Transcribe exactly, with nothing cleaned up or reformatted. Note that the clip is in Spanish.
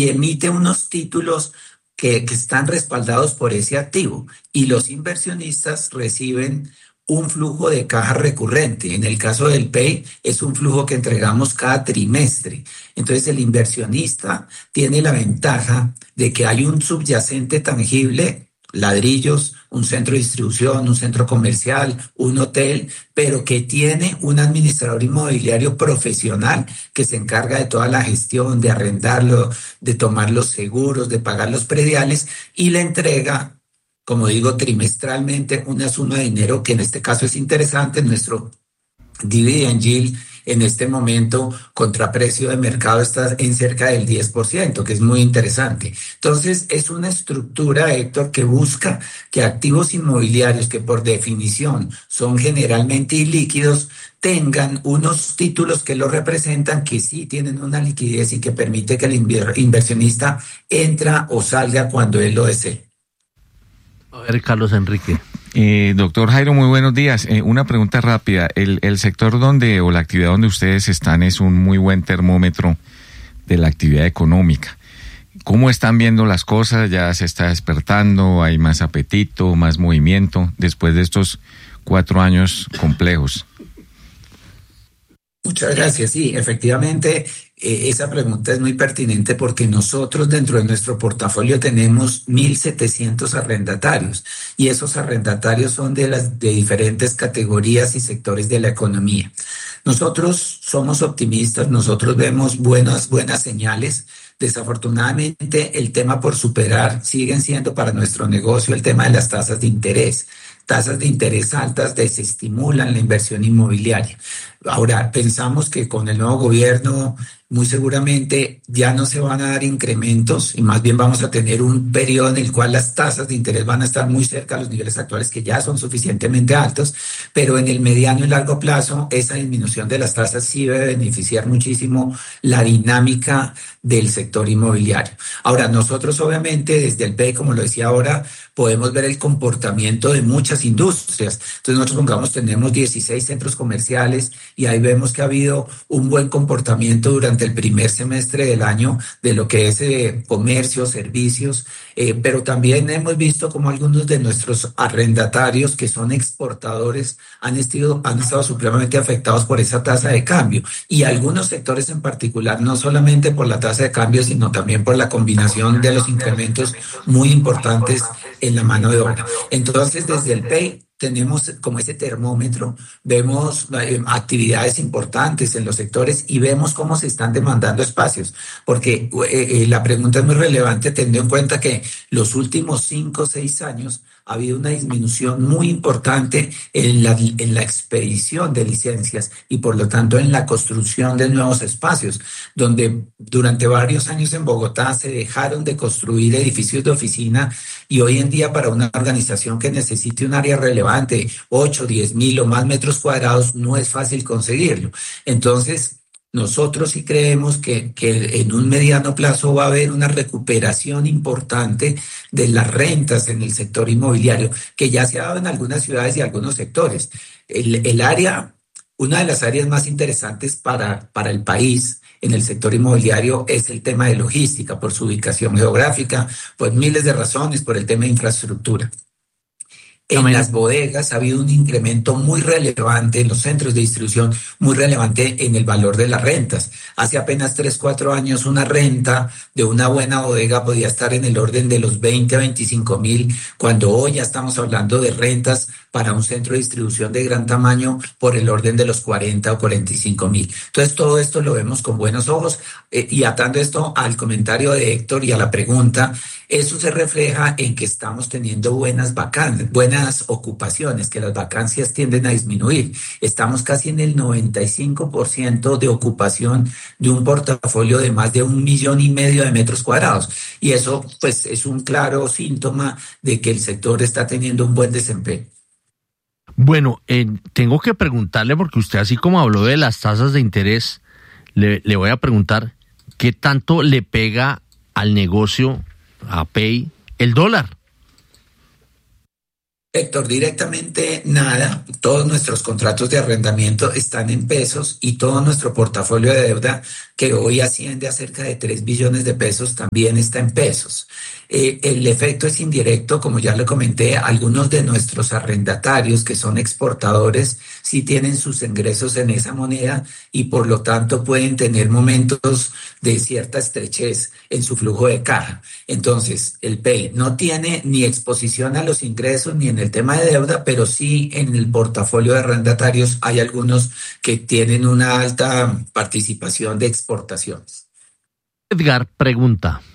y emite unos títulos que, que están respaldados por ese activo, y los inversionistas reciben un flujo de caja recurrente. En el caso del P E I es un flujo que entregamos cada trimestre. Entonces el inversionista tiene la ventaja de que hay un subyacente tangible, ladrillos, un centro de distribución, un centro comercial, un hotel, pero que tiene un administrador inmobiliario profesional que se encarga de toda la gestión, de arrendarlo, de tomar los seguros, de pagar los prediales, y le entrega, como digo, trimestralmente una suma de dinero que en este caso es interesante. Nuestro dividend yield en este momento contra precio de mercado está en cerca del diez por ciento, que es muy interesante. Entonces es una estructura, Héctor, que busca que activos inmobiliarios que por definición son generalmente ilíquidos tengan unos títulos que los representan, que sí tienen una liquidez y que permite que el inversionista entra o salga cuando él lo desee. A ver, Carlos Enrique. Eh, doctor Jairo, muy buenos días. Eh, una pregunta rápida. El, el sector donde, o la actividad donde ustedes están, es un muy buen termómetro de la actividad económica. ¿Cómo están viendo las cosas? ¿Ya se está despertando? ¿Hay más apetito, más movimiento después de estos cuatro años complejos? Muchas gracias. Sí, efectivamente, eh, esa pregunta es muy pertinente porque nosotros dentro de nuestro portafolio tenemos mil setecientos arrendatarios, y esos arrendatarios son de las de diferentes categorías y sectores de la economía. Nosotros somos optimistas, nosotros vemos buenas, buenas señales. Desafortunadamente, el tema por superar siguen siendo para nuestro negocio el tema de las tasas de interés. Tasas de interés altas desestimulan la inversión inmobiliaria. Ahora, pensamos que con el nuevo gobierno muy seguramente ya no se van a dar incrementos, y más bien vamos a tener un periodo en el cual las tasas de interés van a estar muy cerca de los niveles actuales, que ya son suficientemente altos, pero en el mediano y largo plazo esa disminución de las tasas sí debe beneficiar muchísimo la dinámica del sector inmobiliario. Ahora, nosotros obviamente desde el P E I, como lo decía ahora, podemos ver el comportamiento de muchas industrias. Entonces nosotros, pongamos, tenemos dieciséis centros comerciales, y ahí vemos que ha habido un buen comportamiento durante el primer semestre del año de lo que es eh, comercio, servicios, eh, pero también hemos visto como algunos de nuestros arrendatarios que son exportadores han estado, han estado supremamente afectados por esa tasa de cambio, y algunos sectores en particular, no solamente por la tasa de cambio, sino también por la combinación de los incrementos muy importantes en la mano de obra. Entonces, desde el P E I tenemos como ese termómetro, vemos eh, actividades importantes en los sectores y vemos cómo se están demandando espacios, porque eh, eh, la pregunta es muy relevante teniendo en cuenta que los últimos cinco o seis años ha habido una disminución muy importante en la, en la expedición de licencias y por lo tanto en la construcción de nuevos espacios, donde durante varios años en Bogotá se dejaron de construir edificios de oficina, y hoy en día para una organización que necesite un área relevante, ocho, diez mil o más metros cuadrados, no es fácil conseguirlo. Entonces, nosotros sí creemos que, que en un mediano plazo va a haber una recuperación importante de las rentas en el sector inmobiliario, que ya se ha dado en algunas ciudades y algunos sectores. El, el área, una de las áreas más interesantes para, para el país en el sector inmobiliario es el tema de logística, por su ubicación geográfica, por miles de razones, por el tema de infraestructura. En las bodegas ha habido un incremento muy relevante, en los centros de distribución, muy relevante en el valor de las rentas. Hace apenas tres, cuatro años una renta de una buena bodega podía estar en el orden de los veinte a veinticinco mil, cuando hoy ya estamos hablando de rentas para un centro de distribución de gran tamaño por el orden de los cuarenta o cuarenta y cinco mil. Entonces todo esto lo vemos con buenos ojos, eh, y atando esto al comentario de Héctor y a la pregunta, eso se refleja en que estamos teniendo buenas vacantes, buenas ocupaciones, que las vacancias tienden a disminuir. Estamos casi en el noventa y cinco por ciento de ocupación de un portafolio de más de un millón y medio de metros cuadrados. Y eso pues es un claro síntoma de que el sector está teniendo un buen desempeño. Bueno, eh, tengo que preguntarle, porque usted así como habló de las tasas de interés, le, le voy a preguntar, ¿qué tanto le pega al negocio, a P E I, el dólar? Héctor, directamente nada. Todos nuestros contratos de arrendamiento están en pesos y todo nuestro portafolio de deuda que hoy asciende a cerca de tres billones de pesos, también está en pesos. Eh, el efecto es indirecto, como ya le comenté, algunos de nuestros arrendatarios que son exportadores sí tienen sus ingresos en esa moneda y por lo tanto pueden tener momentos de cierta estrechez en su flujo de caja. Entonces, el P E I no tiene ni exposición a los ingresos ni en el tema de deuda, pero sí en el portafolio de arrendatarios hay algunos que tienen una alta participación de exportaciones. Edgar pregunta.